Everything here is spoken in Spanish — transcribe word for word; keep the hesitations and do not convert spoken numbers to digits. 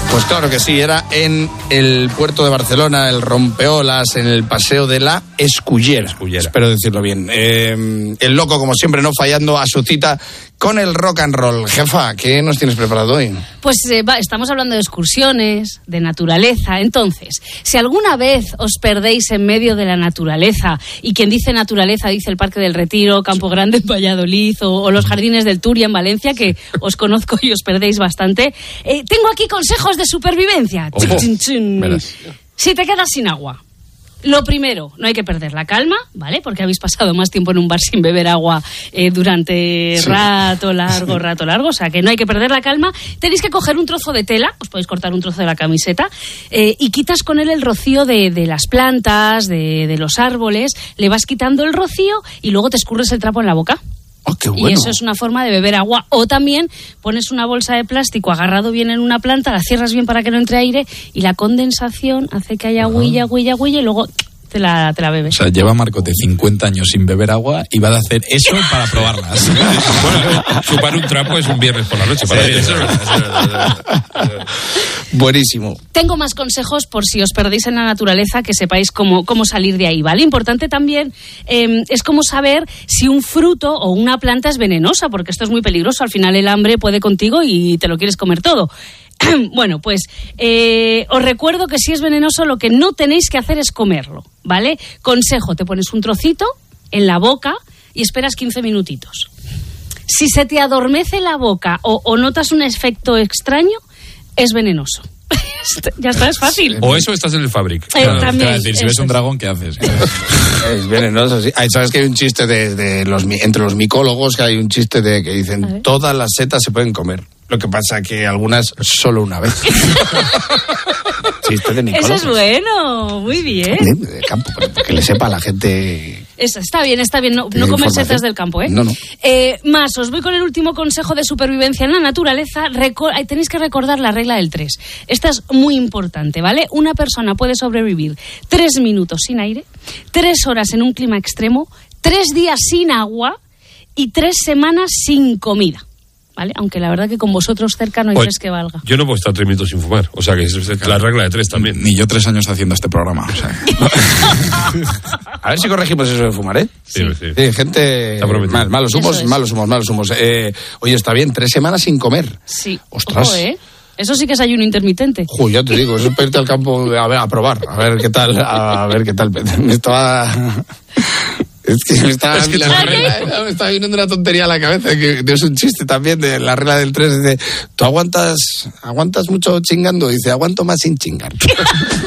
Pues claro que sí, era en el puerto de Barcelona, el Rompeolas, en el paseo de la Escullera. Escullera. Espero decirlo bien. Eh, el loco, como siempre, no fallando a su cita con el rock and roll. Jefa, ¿qué nos tienes preparado hoy? Pues eh, va, estamos hablando de excursiones, de naturaleza. Entonces, si alguna vez os perdéis en medio de la naturaleza, y quien dice naturaleza dice el Parque del Retiro, Campo Grande en Valladolid o, o los Jardines del Turia en Valencia, que os conozco y os perdéis bastante, eh, tengo aquí consejos de supervivencia. Ojo. Chin, chin, chin. Si te quedas sin agua, lo primero, no hay que perder la calma, ¿vale? Porque habéis pasado más tiempo en un bar sin beber agua eh, durante sí. rato largo, rato largo, o sea que no hay que perder la calma. Tenéis que coger un trozo de tela, os podéis cortar un trozo de la camiseta, eh, y quitas con él el rocío de, de las plantas, de, de los árboles, le vas quitando el rocío y luego te escurres el trapo en la boca. Oh, qué bueno. Y eso es una forma de beber agua. O también pones una bolsa de plástico agarrado bien en una planta, la cierras bien para que no entre aire y la condensación hace que haya agüilla, agüilla, agüilla y luego te la, te la bebes. O sea, lleva Marcote cincuenta años sin beber agua y va a hacer eso para probarlas. Bueno, chupar un trapo es un viernes por la noche. Para sí, eso. Buenísimo. Tengo más consejos por si os perdéis en la naturaleza, que sepáis cómo, cómo salir de ahí, ¿vale? Importante también eh, es cómo saber si un fruto o una planta es venenosa, porque esto es muy peligroso. Al final el hambre puede contigo y te lo quieres comer todo. Bueno, pues eh, os recuerdo que si es venenoso lo que no tenéis que hacer es comerlo, ¿vale? Consejo, te pones un trocito en la boca y esperas quince minutitos. Si se te adormece la boca o, o notas un efecto extraño, es venenoso. Ya está, es fácil. O eso estás en el Fabric. Eh, claro, también, decir, si ves un dragón, ¿qué haces? Es venenoso, sí. ¿Sabes que hay un chiste de, de los, entre los micólogos, que hay un chiste de que dicen todas las setas se pueden comer? Lo que pasa que algunas solo una vez. Chiste de micólogos. Eso es bueno, muy bien. De campo, que le sepa a la gente. Eso, está bien, está bien. No, no comer setas del campo, ¿eh? No, no. Eh, más, os voy con el último consejo de supervivencia en la naturaleza. Reco- tenéis que recordar la regla del tres. Esta es muy importante, ¿vale? Una persona puede sobrevivir tres minutos sin aire, tres horas en un clima extremo, tres días sin agua y tres semanas sin comida. ¿Vale? Aunque la verdad que con vosotros cerca no hay pues, tres que valga. Yo no puedo estar tres minutos sin fumar. O sea que es la regla de tres también. Ni yo tres años haciendo este programa. O sea. A ver si corregimos eso de fumar, ¿eh? Sí, sí. sí gente... Mal, malos humos, malos humos, malos humos. Eh, oye, está bien, tres semanas sin comer. Sí. Ostras. Ojo, ¿eh? Eso sí que es ayuno intermitente. Uy, ya te digo, eso es para irte al campo a ver, a probar, a ver qué tal, a ver qué tal. Me estaba... Es que me estaba, es que la regla, me estaba viniendo una tontería a la cabeza, que es un chiste también de la regla del tres. Dice, ¿tú aguantas, aguantas mucho chingando? Dice, aguanto más sin chingar.